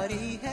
प्यारी है।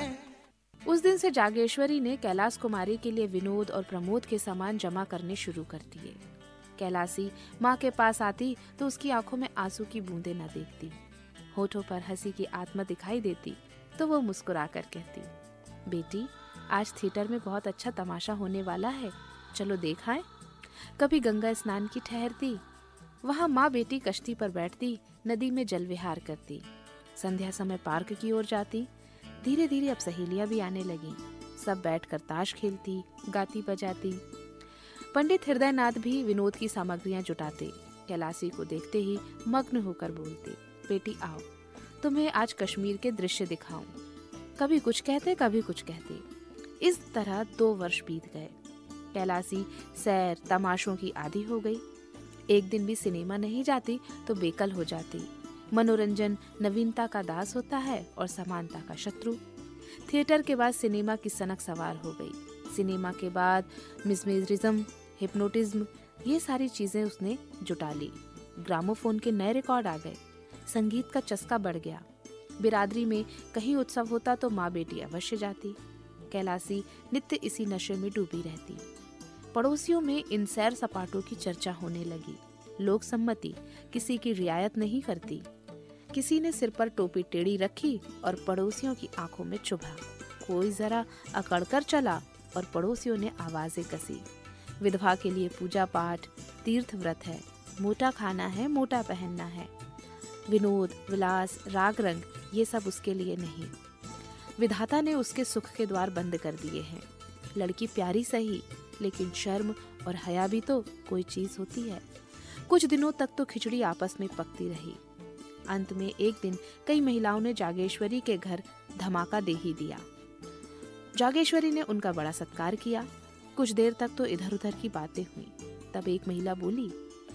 उस दिन से जागेश्वरी ने कैलाश कुमारी के लिए विनोद और प्रमोद के सामान जमा करने शुरू कर दिए। कैलाशी माँ के पास आती तो उसकी आंखों में आंसू की बूंदें न देखती, होठों पर हंसी की आत्मा दिखाई देती तो वो मुस्कुरा कर कहती, बेटी आज थिएटर में बहुत अच्छा तमाशा होने वाला है, चलो देख आए। कभी गंगा स्नान की ठहरती, वहाँ माँ बेटी कश्ती पर बैठती, नदी में जल विहार करती। संध्या समय पार्क की ओर जाती। धीरे धीरे अब सहेलियां भी आने लगीं। सब बैठकर ताश खेलती, गाती बजाती। पंडित हृदयनाथ भी विनोद की सामग्रियां जुटाते। कैलाशी को देखते ही मग्न होकर बोलते, बेटी आओ, तुम्हें आज कश्मीर के दृश्य दिखाऊं। कभी कुछ कहते, कभी कुछ कहते। इस तरह 2 वर्ष बीत गए। कैलाशी सैर तमाशों की आदी हो गई। एक दिन भी सिनेमा नहीं जाती तो बेकल हो जाती। मनोरंजन नवीनता का दास होता है और समानता का शत्रु। थिएटर के बाद सिनेमा की सनक सवार हो गई। सिनेमा के बाद मिस्मेरिज्म, हिप्नोटिज्म, ये सारी चीजें उसने जुटा ली। ग्रामोफोन के नए रिकॉर्ड आ गए। संगीत का चस्का बढ़ गया। बिरादरी में कहीं उत्सव होता तो माँ बेटी अवश्य जाती। कैलाशी नित्य इसी नशे में डूबी रहती। पड़ोसियों में इन सैर सपाटों की चर्चा होने लगी। लोक सम्मति किसी की रियायत नहीं करती। किसी ने सिर पर टोपी टेढ़ी रखी और पड़ोसियों की आंखों में चुभा। कोई जरा अकड़कर चला और पड़ोसियों ने आवाजें कसी। विधवा के लिए पूजा पाठ, तीर्थ व्रत है, मोटा खाना है, मोटा पहनना है। विनोद, विलास, राग रंग, ये सब उसके लिए नहीं। विधाता ने उसके सुख के द्वार बंद कर दिए हैं। लड़की प्यारी सही, लेकिन शर्म और हया भी तो कोई चीज होती है। कुछ दिनों तक तो खिचड़ी आपस में पकती रही। अंत में एक दिन कई महिलाओं ने जागेश्वरी के घर धमाका दे ही दिया। जागेश्वरी ने उनका बड़ा सत्कार किया। कुछ देर तक तो इधर उधर की बातें हुई। तब एक महिला बोली,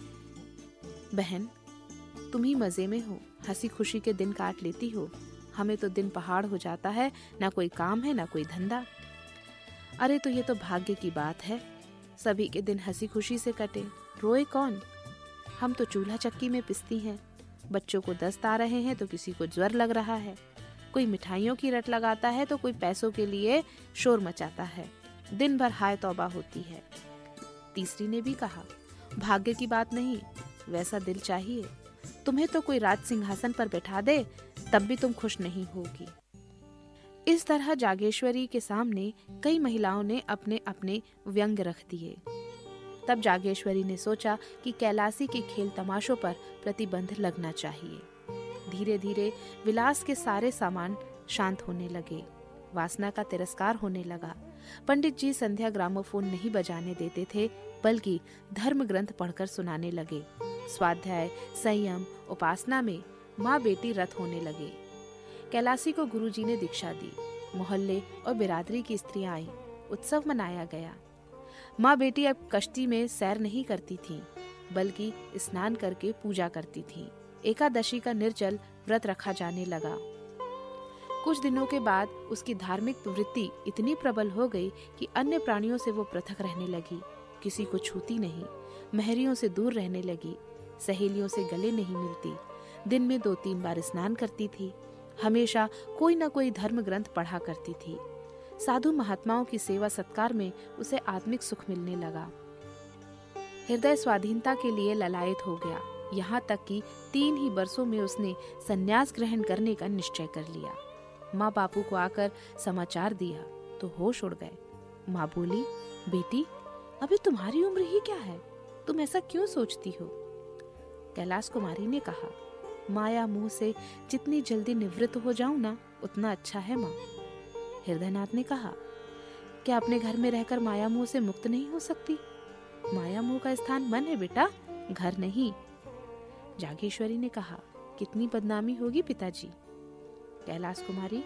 बहन तुम ही मजे में हो, हंसी खुशी के दिन काट लेती हो। हमें तो दिन पहाड़ हो जाता है, ना कोई काम है ना कोई धंधा। अरे तो ये तो भाग्य की बात है, सभी के दिन हंसी खुशी से कटे, रोए कौन। हम तो चूल्हा चक्की में पिसती हैं। बच्चों को दस्त आ रहे हैं तो किसी को ज्वर लग रहा है। कोई मिठाइयों की रट लगाता है तो कोई पैसों के लिए शोर मचाता है। दिन भर हाय तौबा होती है। तीसरी ने भी कहा, भाग्य की बात नहीं, वैसा दिल चाहिए। तुम्हें तो कोई राज सिंहासन पर बैठा दे तब भी तुम खुश नहीं होगी। इस तरह जागेश्वरी के सामने कई महिलाओं ने अपने अपने व्यंग रख दिए। तब जागेश्वरी ने सोचा कि कैलाशी के खेल तमाशों पर प्रतिबंध लगना चाहिए। धीरे धीरे विलास के सारे सामान शांत होने लगे। वासना का तिरस्कार होने लगा। पंडित जी संध्या ग्रामोफोन नहीं बजाने देते थे, बल्कि धर्म ग्रंथ पढ़कर सुनाने लगे। स्वाध्याय, संयम, उपासना में माँ बेटी रत होने लगे। कैलाशी को गुरुजी ने दीक्षा दी। मोहल्ले और बिरादरी की स्त्रियां आईं। उत्सव मनाया गया। माँ बेटी अब कश्ती में सैर नहीं करती थीं, बल्कि स्नान करके पूजा करती थीं। एकादशी का निर्जल व्रत रखा जाने लगा। कुछ दिनों के बाद उसकी धार्मिक प्रवृत्ति इतनी प्रबल हो गई कि अन्य प्राणियों से वो पृथक रहने लगी। किसी को छूती नहीं, महरियों से दूर रहने लगी, सहेलियों से गले नहीं मिलती। दिन में 2-3 बार स्नान करती थी। हमेशा कोई न कोई धर्म ग्रंथ पढ़ा करती थी। साधु महात्माओं की सेवा सत्कार में उसे आत्मिक सुख मिलने लगा। हृदय स्वाधीनता के लिए ललायत हो गया। यहाँ तक कि 3 ही वर्षों में उसने संन्यास ग्रहण करने का निश्चय कर लिया। माँ बापू को आकर समाचार दिया तो होश उड़ गए। माँ बोली, बेटी अभी तुम्हारी उम्र ही क्या है, तुम ऐसा क्यों सोचती हो। कैलाश कुमारी ने कहा, माया मोह से जितनी जल्दी निवृत्त हो जाऊं ना, उतना अच्छा है माँ। हृदयनाथ ने कहा, क्या अपने घर में रहकर माया मोह से मुक्त नहीं हो सकती। माया मोह का स्थान मन है बेटा, घर नहीं। जागेश्वरी ने कहा, कितनी बदनामी होगी पिताजी। कैलाश कुमारी,